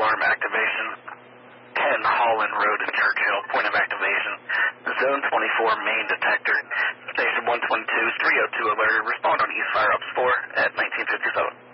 alarm activation. 10 Holland Road in Churchill, point of activation. Zone 24 main detector. Station 122, 302 alerted. Respond on East Fire Ops 4 at 1957.